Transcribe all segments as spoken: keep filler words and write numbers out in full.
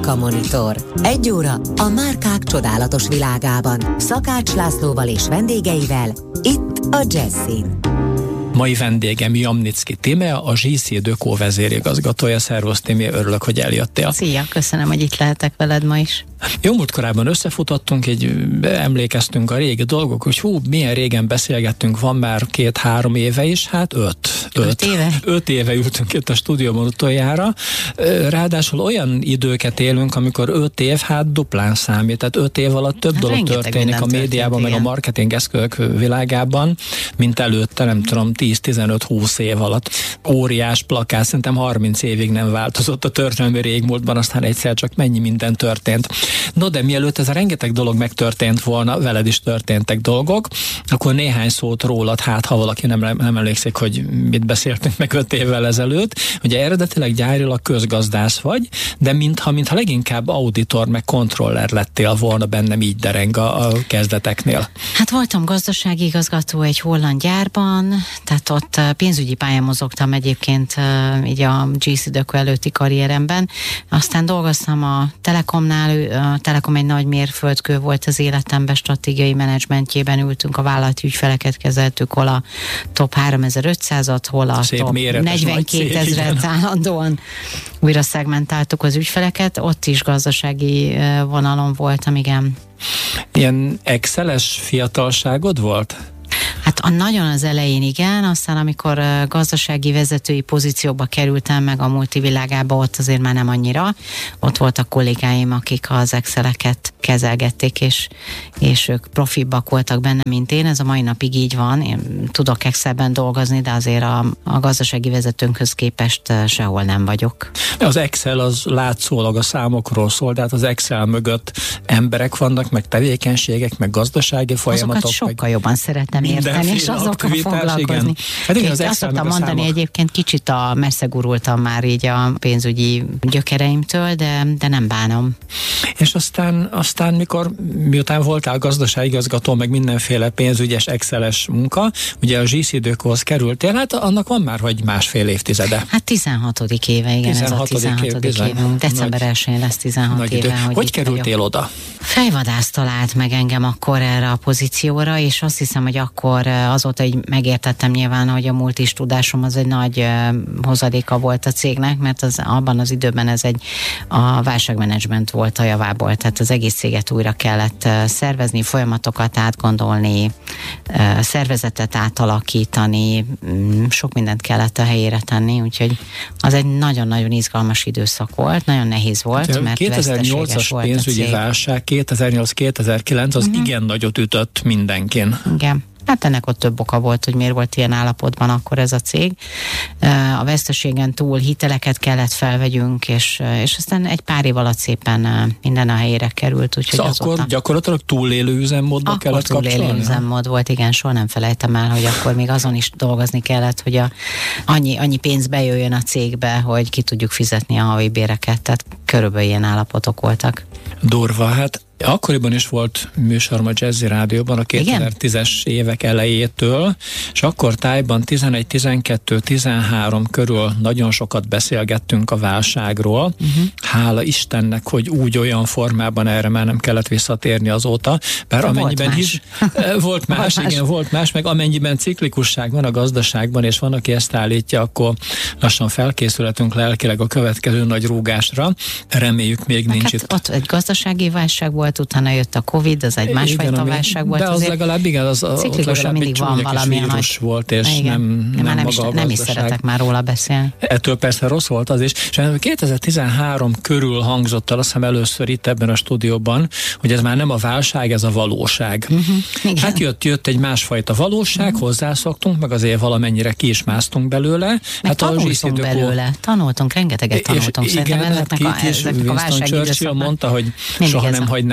Márka Monitor. Egy óra a márkák csodálatos világában. Szakács Lászlóval és vendégeivel itt a Jazzin. Mai vendégem Jamnicki Tímea, a zé cé Deco vezérigazgatója. Szervusz Tímea, örülök, hogy eljöttél. Szia, köszönöm, hogy itt lehetek veled ma is. Jó, múlt korábban összefutottunk, így emlékeztünk a régi dolgok, hogy hú, milyen régen beszélgettünk, van már két-három éve is, hát öt. Öt, öt éve? Öt éve ültünk itt a stúdióban utoljára. Ráadásul olyan időket élünk, amikor öt év, hát duplán számít, tehát öt év alatt több hát dolog történik a médiában, meg a marketing eszközök világában, mint előtte, nem tudom, tíz-tizenöt-húsz év alatt. Óriás plakát, szerintem harminc évig nem változott a történelmi régmúltban, aztán egyszer csak mennyi minden történt. No, de mielőtt ez a rengeteg dolog megtörtént volna, veled is történtek dolgok, akkor néhány szót rólad, hát ha valaki nem, nem emlékszik, hogy mit beszéltünk meg öt évvel ezelőtt. Ugye eredetileg gyárilag közgazdász vagy, de mintha, mintha leginkább auditor meg kontroller lettél volna, bennem így dereng a, a kezdeteknél. Hát voltam gazdasági igazgató egy holland gyárban, tehát ott pénzügyi pályán mozogtam egyébként így a zé cé Deco előtti karrieremben. Aztán dolgoztam a Telekomnál, a Telekom egy nagy mérföldkő volt az életemben, stratégiai menedzsmentjében ültünk, a vállalati ügyfeleket kezeltük, hol a top háromezer-ötszázat, hol a szép top negyvenkétezret állandóan újra szegmentáltuk az ügyfeleket, ott is gazdasági vonalon voltam, igen. Ilyen exceles fiatalságod volt? Hát a nagyon az elején igen, aztán amikor uh, gazdasági vezetői pozícióba kerültem meg a multivilágába, ott azért már nem annyira. Ott voltak kollégáim, akik az Exceleket kezelgették, és, és ők profibbak voltak benne, mint én. Ez a mai napig így van. Én tudok Excelben dolgozni, de azért a, a gazdasági vezetőnkhöz képest uh, sehol nem vagyok. Az Excel az látszólag a számokról szól, de hát az Excel mögött emberek vannak, meg tevékenységek, meg gazdasági folyamatok. Azokat sokkal meg jobban szeretem érteni, és azokkal foglalkozni. Igen. Hát igen, az azt szoktam mondani, egyébként kicsit a messze gurultam már így a pénzügyi gyökereimtől, de, de nem bánom. És aztán, aztán mikor, miután voltál gazdaságigazgató, meg mindenféle pénzügyes, exceles munka, ugye a zé cé Decohoz kerültél, hát annak van már, hogy másfél évtizede. Hát tizenhatodik éve, igen, tizenhatodik ez a tizenhatodik év, évünk. December elsején lesz tizenhat éve. Hogy, hogy kerültél vagyok. Oda? Fejvadász talált meg engem akkor erre a pozícióra, és azt hiszem, hogy akkor azóta így megértettem nyilván, hogy a multis tudásom az egy nagy uh, hozadéka volt a cégnek, mert az, abban az időben ez egy a válságmenedzsment volt a javából, tehát az egész céget újra kellett uh, szervezni, folyamatokat átgondolni, uh, szervezetet átalakítani, um, sok mindent kellett a helyére tenni, úgyhogy az egy nagyon-nagyon izgalmas időszak volt, nagyon nehéz volt, hát, mert kétezer-nyolcas pénzügyi válság, kétezer-nyolc-kétezer-kilenc az uh-huh. igen nagyot ütött mindenkin. Igen. Hát ennek ott több oka volt, hogy miért volt ilyen állapotban akkor ez a cég. A veszteségen túl hiteleket kellett felvegyünk, és, és aztán egy pár év alatt szépen minden a helyére került. Szóval azóta... akkor gyakorlatilag túlélő üzemmódba akkor kellett kapcsolni? Akkor túlélő üzemmód volt, igen, soha nem felejtem el, hogy akkor még azon is dolgozni kellett, hogy a, annyi, annyi pénz bejöjjön a cégbe, hogy ki tudjuk fizetni a havi béreket, tehát körülbelül ilyen állapotok voltak. Durva, hát akkoriban is volt műsorom a Jazzy Rádióban a kétezer-tízes évek elejétől, és akkor tájban tizenegy, tizenkettő, tizenhárom körül nagyon sokat beszélgettünk a válságról. Uh-huh. Hála Istennek, hogy úgy olyan formában erre már nem kellett visszatérni azóta, bár De amennyiben volt is volt más, volt igen, más. volt más, meg amennyiben ciklikusság van a gazdaságban, és van, aki ezt állítja, akkor lassan felkészülhetünk lelkileg a következő nagy rúgásra. Reméljük még meg nincs hát itt. Ott egy gazdasági válság volt, utána jött a Covid, az egy másfajta válság volt. De az legalább, igen, az, az ciklikusan mindig van valami vírus volt, és igen. nem, nem, nem, nem is, maga a nem is szeretek már róla beszélni. Ettől persze rossz volt az is. És kétezer-tizenhárom körül hangzott el, azt hiszem először itt ebben a stúdióban, hogy ez már nem a válság, ez a valóság. Uh-huh. Hát jött, jött egy másfajta valóság, uh-huh. hozzászoktunk, meg azért valamennyire ki is másztunk belőle. Meg hát tanultunk belőle. Tanultunk, rengeteget tanultunk. És igen, hát ki is Winston Churchill mondta, hogy soha nem hagynánk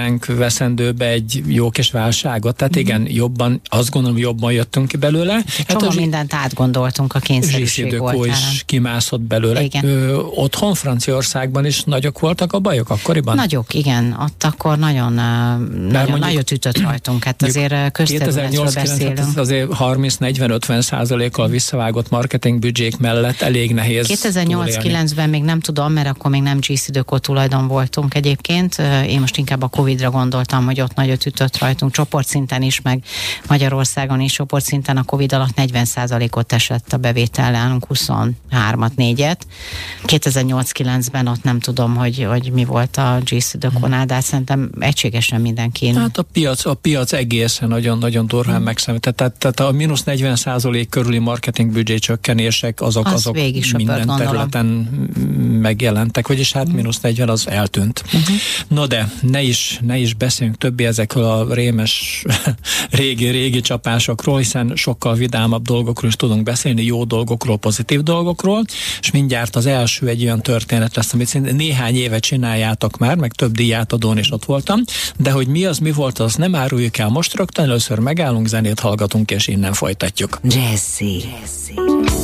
ránk veszendőbe egy jó kis válságot, tehát igen, mm. jobban, azt gondolom, jobban jöttünk ki belőle. Csomó hát mindent átgondoltunk a kényszerűség voltán. is kimászott belőle. Ö, otthon Franciaországban is nagyok voltak a bajok akkoriban? Nagyok, igen. Ott akkor nagyon, nagyon nagyot ütött rajtunk. Hát azért közterületről beszélünk. Azért harminc negyven ötven százalékkal visszavágott marketing büdzsék mellett elég nehéz. kétezer-nyolc kilencben még nem tudom, mert akkor még nem G C Deco tulajdon voltunk egyébként. Én most inkább a Covidra gondoltam, hogy ott nagyot ütött rajtunk, csoportszinten is, meg Magyarországon is csoportszinten a Covid alatt negyven százalékot esett a bevétel, nálunk huszonhármat, négyet. kétezer-nyolc kilencben ott nem tudom, hogy, hogy mi volt a G C Deco-nál, de hát szerintem egységesen mindenki. Hát a piac, a piac egészen nagyon-nagyon durván hmm. megszámított. Tehát, tehát a mínusz negyven százalék körüli marketing büdzsé csökkenések azok, az azok minden söpört, területen megjelentek, vagyis hát mínusz negyven az eltűnt. Uh-huh. No de, ne is, ne is beszéljünk többé ezekről a rémes régi-régi csapásokról, hiszen sokkal vidámabb dolgokról is tudunk beszélni, jó dolgokról, pozitív dolgokról, és mindjárt az első egy olyan történet lesz, amit szintén néhány éve csináljátok már, meg több díjátadón is ott voltam, de hogy mi az, mi volt, az nem áruljuk el most rögtön, először megállunk, zenét hallgatunk, és innen folytatjuk. Jazzy. Jazzy.